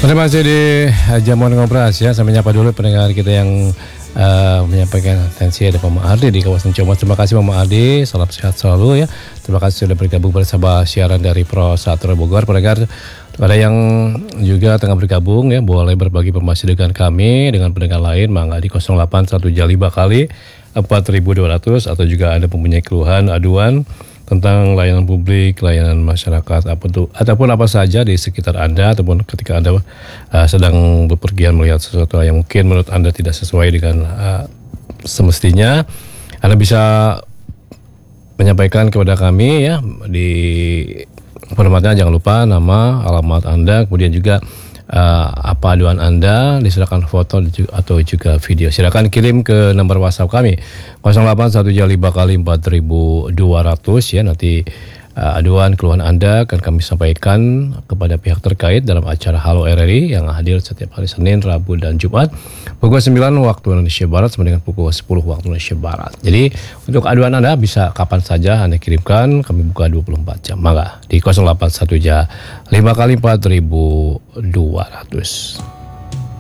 Terima kasih di jamuan ngobras ya. Sampai nyapa dulu pendengar kita yang menyampaikan atensi. Ada Pak Ardi di kawasan Ciamis. Terima kasih Pak Ardi, salam sehat selalu ya. Terima kasih sudah bergabung bersama siaran dari Pro Satria Bogor. Pendengar ada yang juga tengah bergabung ya, boleh berbagi informasi dengan kami, dengan pendengar lain, mangga di 081 Jaliba kali 4200, atau juga ada mempunyai keluhan, aduan tentang layanan publik, layanan masyarakat, ataupun apa saja di sekitar Anda, ataupun ketika Anda sedang bepergian melihat sesuatu yang mungkin menurut Anda tidak sesuai dengan semestinya, Anda bisa menyampaikan kepada kami ya di formatnya. Jangan lupa nama, alamat Anda, kemudian juga apa aduan Anda, diserahkan foto atau juga video. Silakan kirim ke nomor WhatsApp kami 081 Jaliba kali 4200 ya. Nanti aduan keluhan Anda akan kami sampaikan kepada pihak terkait dalam acara Halo RRI yang hadir setiap hari Senin, Rabu, dan Jumat pukul 9 waktu Indonesia Barat sama dengan pukul 10 waktu Indonesia Barat. Jadi untuk aduan Anda bisa kapan saja Anda kirimkan, kami buka 24 jam. Maka di 081 5 kali 4200.